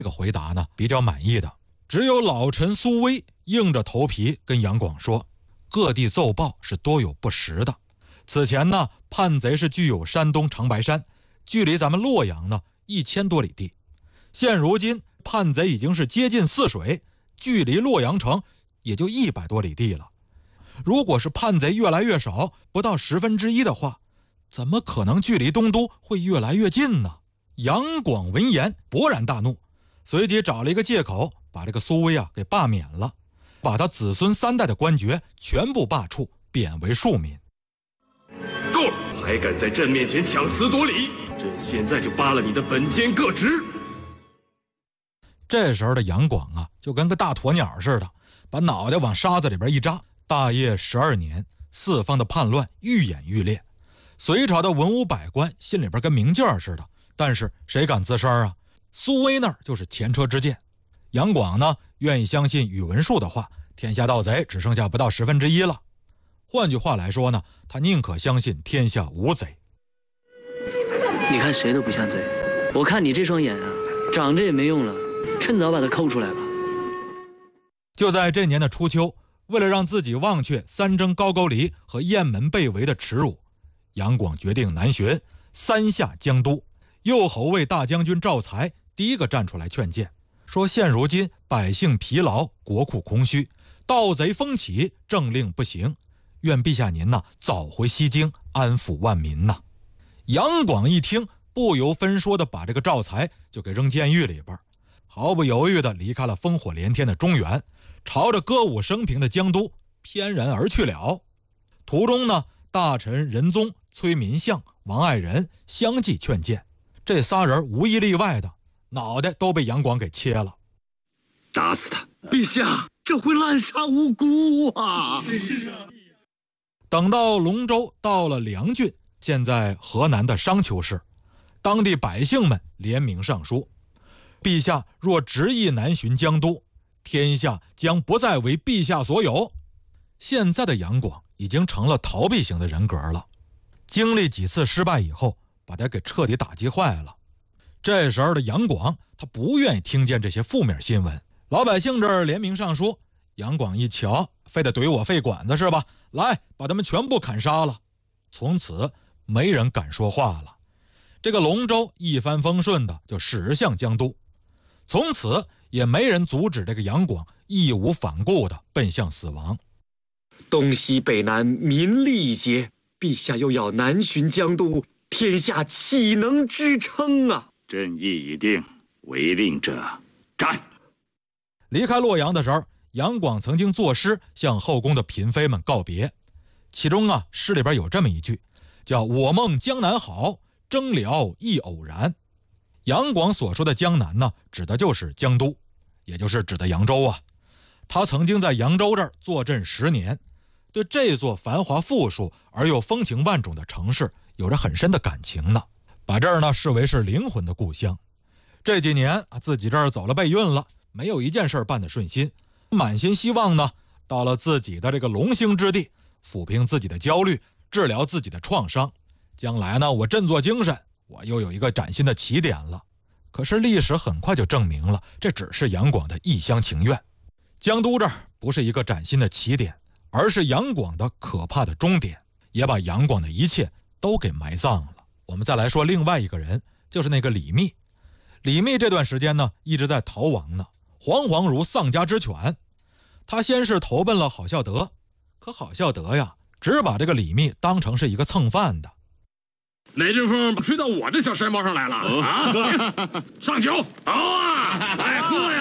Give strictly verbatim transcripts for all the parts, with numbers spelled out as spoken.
这个回答呢比较满意的。只有老臣苏威硬着头皮跟杨广说，各地奏报是多有不实的。此前呢，叛贼是具有山东长白山，距离咱们洛阳呢一千多里地。现如今叛贼已经是接近泗水，距离洛阳城也就一百多里地了。如果是叛贼越来越少，不到十分之一的话，怎么可能距离东都会越来越近呢？杨广闻言勃然大怒，随即找了一个借口，把这个苏威啊给罢免了，把他子孙三代的官爵全部罢黜，贬为庶民。 够了，还敢在朕面前强词夺理，朕现在就罢了你的本监各职。 这时候的杨广啊，就跟个大鸵鸟似的，把脑袋往沙子里边一扎。大业十二年，四方的叛乱愈演愈烈，隋朝的文武百官心里边跟明镜似的，但是谁敢吱声啊？苏威那儿就是前车之鉴。杨广呢，愿意相信宇文述的话，天下盗贼只剩下不到十分之一了。换句话来说呢，他宁可相信天下无贼。 你看谁都不像贼，我看你这双眼啊，长着也没用了，趁早把它抠出来吧。 就在这年的初秋，为了让自己忘却三征高句丽和雁门被围的耻辱，杨广决定南巡，三下江都。右侯卫大将军赵才第一个站出来劝谏，说现如今百姓疲劳，国库空虚，盗贼风起，政令不行，愿陛下您呐早回西京，安抚万民呐。杨广一听，不由分说的把这个赵才就给扔监狱里边，毫不犹豫的离开了烽火连天的中原，朝着歌舞升平的江都翩然而去了。途中呢，大臣仁宗、崔民相、王爱人相继劝谏，这仨人无一例外的脑袋都被杨广给切了。 打死他！ 陛下，这会滥杀无辜啊！ 是啊。 等到龙州到了梁郡，现在河南的商丘市，当地百姓们联名上书，陛下若执意南巡江都，天下将不再为陛下所有。现在的杨广已经成了逃避型的人格了，经历几次失败以后，把他给彻底打击坏了。这时候的杨广，他不愿意听见这些负面新闻。老百姓这儿联名上书，杨广一瞧，非得怼我肺管子是吧？来，把他们全部砍杀了。从此没人敢说话了。这个龙州一帆风顺的就驶向江都，从此也没人阻止这个杨广义无反顾的奔向死亡。 东西北南民力一竭，陛下又要南巡江都，天下岂能支撑啊？ 朕意已定，违令者斩。 离开洛阳的时候，杨广曾经作诗向后宫的嫔妃们告别，其中啊诗里边有这么一句，叫我梦江南好，征辽亦偶然。杨广所说的江南呢，指的就是江都，也就是指的扬州啊。他曾经在扬州这儿坐镇十年，对这座繁华富庶而又风情万种的城市有着很深的感情呢，把这儿呢视为是灵魂的故乡。这几年啊，自己这儿走了备孕了，没有一件事办得顺心，满心希望呢，到了自己的这个龙兴之地，抚平自己的焦虑，治疗自己的创伤。将来呢，我振作精神，我又有一个崭新的起点了。可是历史很快就证明了，这只是杨广的一厢情愿。江都这儿不是一个崭新的起点，而是杨广的可怕的终点，也把杨广的一切都给埋葬了。我们再来说另外一个人，就是那个李密。李密这段时间呢，一直在逃亡呢，惶惶如丧家之犬。他先是投奔了郝孝德，可郝孝德呀，只把这个李密当成是一个蹭饭的。 哪阵风吹到我这小山包上来了啊？上酒，好啊，来喝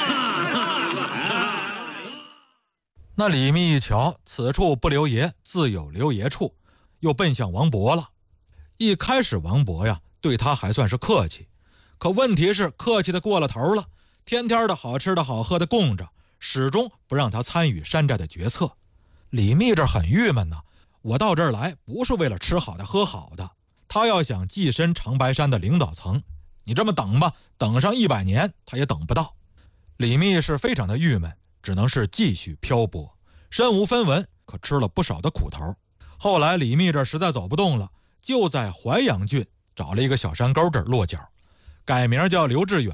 呀！ 那李密一瞧，此处不留爷，自有留爷处，又奔向王勃了。一开始王勃呀，对他还算是客气，可问题是客气的过了头了，天天的好吃的好喝的供着，始终不让他参与山寨的决策。李密这很郁闷呢，我到这儿来不是为了吃好的喝好的，他要想跻身长白山的领导层，你这么等吧，等上一百年他也等不到。李密是非常的郁闷，只能是继续漂泊，身无分文，可吃了不少的苦头。后来李密这实在走不动了，就在淮阳郡找了一个小山沟这儿落脚，改名叫刘志远，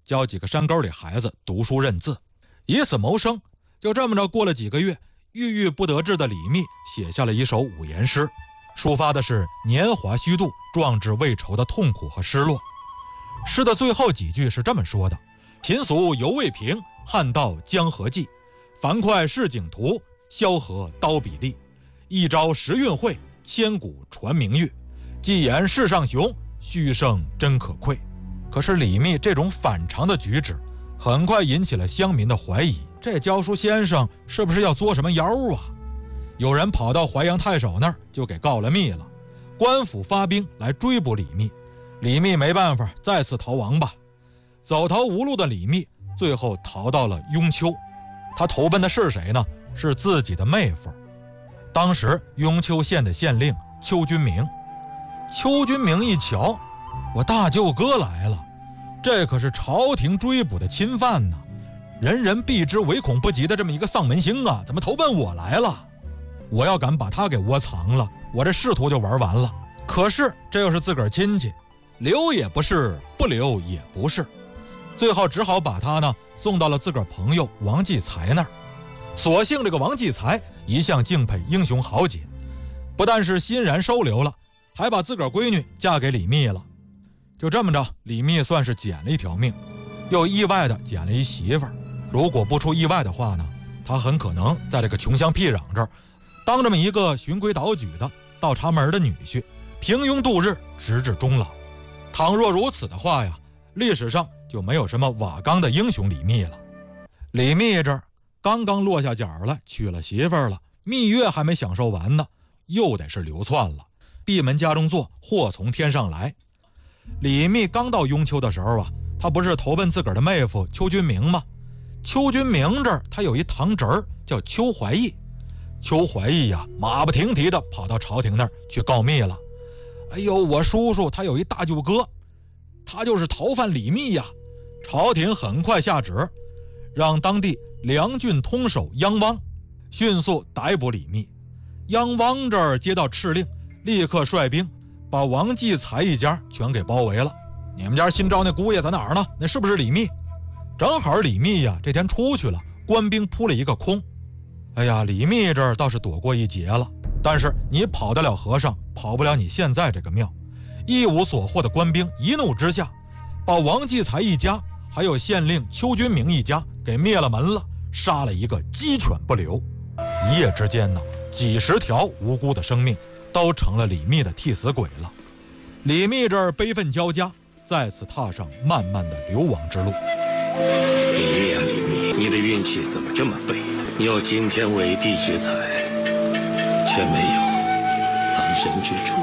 教几个山沟里孩子读书认字，以此谋生。就这么着过了几个月，郁郁不得志的李密写下了一首五言诗，抒发的是年华虚度、壮志未酬的痛苦和失落。诗的最后几句是这么说的：秦俗犹未平，汉道江河际，樊哙市井图，萧何刀笔利。一朝时运会，千古传名誉。既言世上雄，虚声真可愧。可是李密这种反常的举止，很快引起了乡民的怀疑，这教书先生是不是要作什么妖啊？有人跑到淮阳太守那儿就给告了密了，官府发兵来追捕李密。李密没办法，再次逃亡吧。走投无路的李密最后逃到了雍丘，他投奔的是谁呢？是自己的妹夫，当时雍丘县的县令邱君明。邱君明一瞧，我大舅哥来了，这可是朝廷追捕的钦犯呢，人人避之唯恐不及的这么一个丧门星啊，怎么投奔我来了？我要敢把他给窝藏了，我这仕途就玩完了。可是这又是自个儿亲戚，留也不是，不留也不是，最后只好把他呢送到了自个儿朋友王继才那儿。所幸这个王继才一向敬佩英雄豪杰，不但是欣然收留了，还把自个儿闺女嫁给李密了。就这么着，李密算是捡了一条命，又意外的捡了一媳妇儿。如果不出意外的话呢，他很可能在这个穷乡僻壤这儿当这么一个循规蹈矩的倒插门的女婿，平庸度日，直至终老。倘若如此的话呀，历史上就没有什么瓦岗的英雄李密了。李密这儿刚刚落下脚了，娶了媳妇儿了，蜜月还没享受完呢，又得是流窜了。闭门家中坐，祸从天上来。李密刚到雍丘的时候啊，他不是投奔自个儿的妹夫邱君明吗？邱君明这儿他有一堂侄儿叫邱怀义。邱怀义呀，马不停蹄的跑到朝廷那儿去告密了。哎呦，我叔叔他有一大舅哥，他就是逃犯李密呀。朝廷很快下旨，让当地梁郡通守央汪迅速逮捕李密。央汪这儿接到敕令，立刻率兵把王继才一家全给包围了。你们家新招那姑爷在哪儿呢？那是不是李密？正好李密呀这天出去了，官兵扑了一个空。哎呀，李密这儿倒是躲过一劫了，但是你跑得了和尚，跑不了你现在这个庙。一无所获的官兵一怒之下，把王继才一家还有县令邱君明一家给灭了门了，杀了一个鸡犬不留。一夜之间呢，几十条无辜的生命都成了李密的替死鬼了。李密这儿悲愤交加，再次踏上漫漫的流亡之路。 李密啊李密，你的运气怎么这么背？你有惊天伟地之才，却没有藏身之处。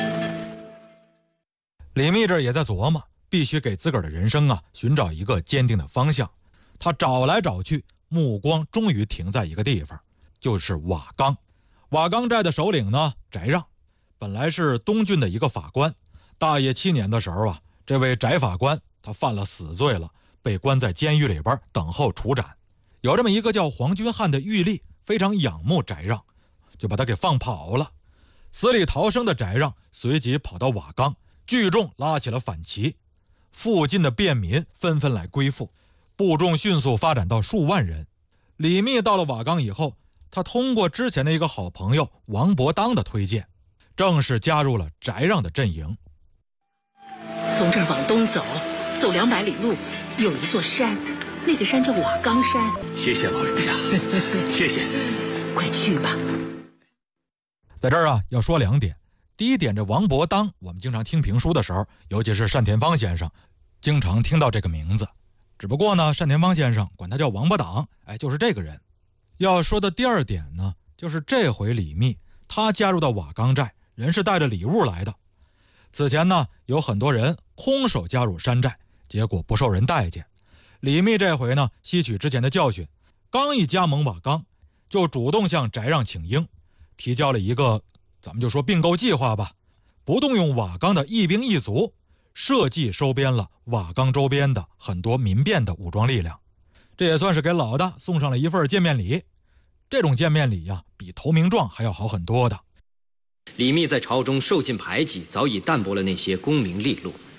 李密这也在琢磨，必须给自个儿的人生啊寻找一个坚定的方向。他找来找去，目光终于停在一个地方，就是瓦岗。瓦岗寨的首领呢，翟让，本来是东郡的一个法官。大业七年的时候啊，这位翟法官他犯了死罪了，被关在监狱里边等候处斩。有这么一个叫黄君汉的狱吏，非常仰慕翟让，就把他给放跑了。死里逃生的翟让随即跑到瓦岗，聚众拉起了反旗，附近的便民纷纷来归附，部众迅速发展到数万人。李密到了瓦岗以后，他通过之前的一个好朋友王伯当的推荐，正式加入了翟让的阵营。 从这儿往东走，走两百里路，有一座山，那个山叫瓦岗山。 谢谢老人家，谢谢。 快去吧。 在这儿啊，要说两点。第一点，这王伯当，我们经常听评书的时候，尤其是单田芳先生，经常听到这个名字。只不过呢，单田芳先生管他叫王八党，哎，就是这个人。要说的第二点呢，就是这回李密他加入到瓦岗寨，人是带着礼物来的。此前呢，有很多人空手加入山寨，结果不受人待见。李密这回呢，吸取之前的教训，刚一加盟瓦岗，就主动向翟让请缨，提交了一个咱们就说并购计划吧，不动用瓦岗的一兵一卒，设计收编了瓦岗周边的很多民变的武装力量。这也算是给老大送上了一份见面礼。这种见面礼呀、啊，比投名状还要好很多的。 李密在朝中受尽排挤，早已淡薄了那些功名利禄，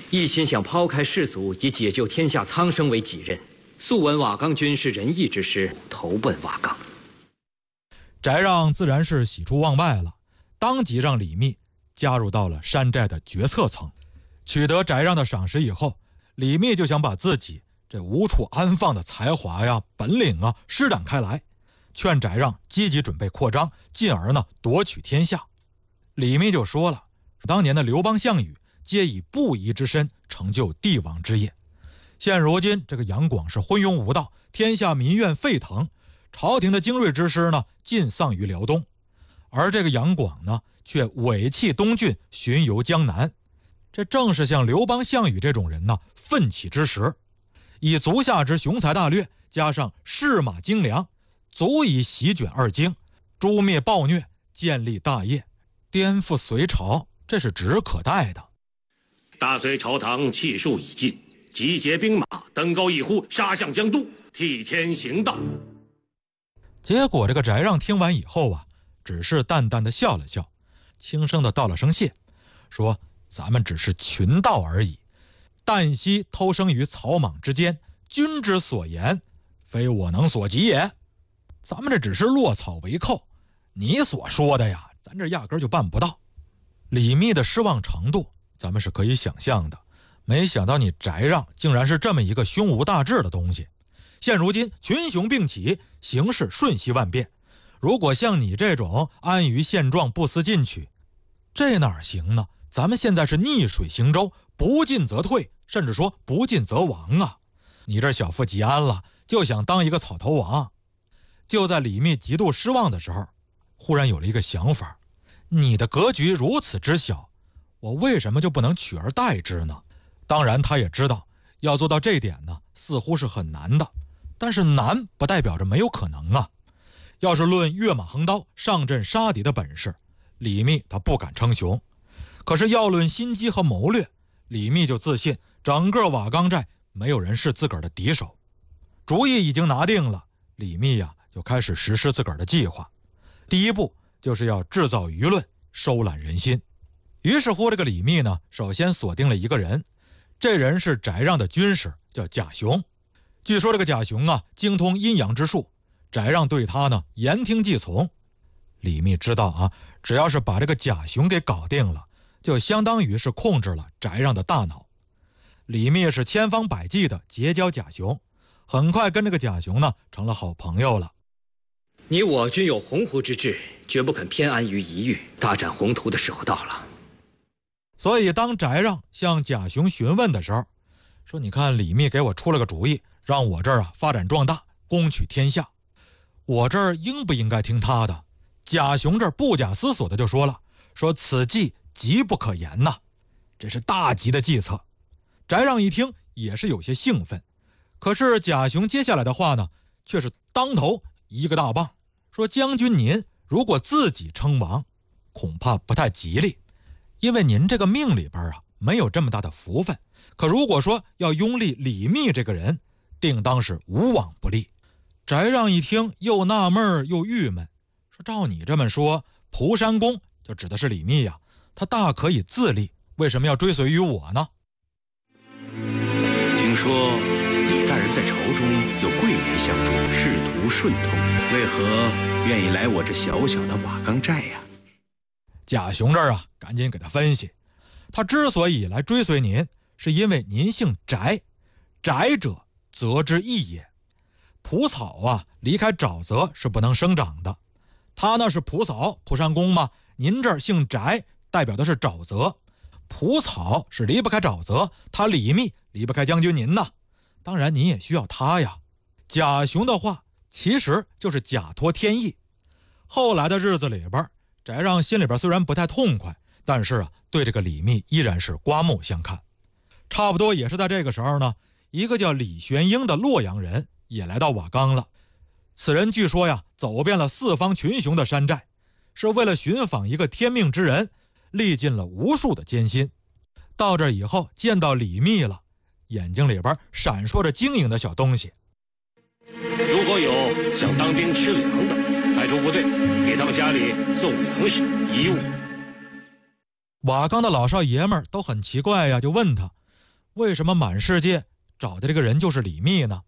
一心想抛开世俗，以解救天下苍生为己任。素闻瓦岗军是仁义之师，投奔瓦岗。 翟让自然是喜出望外了，当即让李密加入到了山寨的决策层。取得翟让的赏识以后，李密就想把自己这无处安放的才华呀、本领啊施展开来，劝翟让积极准备扩张，进而呢夺取天下。李密就说了，当年的刘邦、项羽皆以布衣之身成就帝王之业，现如今这个杨广是昏庸无道，天下民怨沸腾，朝廷的精锐之师呢尽丧于辽东，而这个杨广呢却委弃东郡，巡游江南。这正是像刘邦、项羽这种人呢奋起之时，以足下之雄才大略，加上士马精良，足以席卷二京，诛灭暴虐，建立大业，颠覆隋朝，这是指可待的。 大隋朝堂气数已尽，集结兵马，登高一呼，杀向江都，替天行道。 结果这个翟让听完以后啊，只是淡淡的笑了笑，轻声的道了声谢，说咱们只是群盗而已，旦夕偷生于草莽之间，君之所言，非我能所及也。咱们这只是落草为寇，你所说的呀，咱这压根就办不到。李密的失望程度咱们是可以想象的，没想到你翟让竟然是这么一个胸无大志的东西。现如今群雄并起，形势瞬息万变，如果像你这种安于现状不思进取，这哪行呢？咱们现在是逆水行舟，不进则退，甚至说不进则亡啊！你这小富即安了，就想当一个草头王。就在李密极度失望的时候，忽然有了一个想法，你的格局如此之小，我为什么就不能取而代之呢？当然他也知道要做到这点呢，似乎是很难的，但是难不代表着没有可能啊。要是论跃马横刀、上阵杀敌的本事，李密他不敢称雄，可是要论心机和谋略，李密就自信整个瓦岗寨没有人是自个儿的敌手。主意已经拿定了，李密呀、啊、就开始实施自个儿的计划。第一步就是要制造舆论，收揽人心。于是乎这个李密呢，首先锁定了一个人，这人是翟让的军师，叫贾雄。据说这个贾雄啊精通阴阳之术，翟让对他呢言听计从。李密知道啊，只要是把这个贾雄给搞定了，就相当于是控制了翟让的大脑。李密是千方百计的结交贾雄，很快跟这个贾雄呢成了好朋友了。 你我均有鸿鹄之志，绝不肯偏安于一隅，大展宏图的时候到了。 所以当翟让向贾雄询问的时候，说你看李密给我出了个主意，让我这儿啊发展壮大，攻取天下，我这儿应不应该听他的？贾雄这儿不假思索的就说了，说此计急不可言呐，这是大吉的计策。翟让一听也是有些兴奋，可是贾雄接下来的话呢，却是当头一个大棒，说将军您如果自己称王，恐怕不太吉利，因为您这个命里边啊没有这么大的福分，可如果说要拥立李密这个人，定当是无往不利。翟让一听又纳闷又郁闷，说照你这么说，蒲山公就指的是李密呀、啊，他大可以自立，为什么要追随于我呢？ 听说李大人在朝中有贵人相助，仕途顺通，为何愿意来我这小小的瓦岗寨呀、啊？ 贾雄这儿啊，赶紧给他分析，他之所以来追随您，是因为您姓翟，翟者泽之意也。蒲草啊，离开沼泽是不能生长的。他那是蒲草，蒲山公嘛，您这儿姓翟，代表的是沼泽。蒲草是离不开沼泽，他李密离不开将军您呐。当然您也需要他呀。贾雄的话其实就是假托天意。后来的日子里边，翟让心里边虽然不太痛快，但是啊，对这个李密依然是刮目相看。差不多也是在这个时候呢，一个叫李玄英的洛阳人也来到瓦岗了。此人据说呀，走遍了四方群雄的山寨，是为了寻访一个天命之人，历尽了无数的艰辛。到这以后见到李密了，眼睛里边闪烁着晶莹的小东西。 如果有想当兵吃粮的，派出部队给他们家里送粮食衣物。 瓦岗的老少爷们儿都很奇怪呀，就问他为什么满世界找的这个人就是李密呢？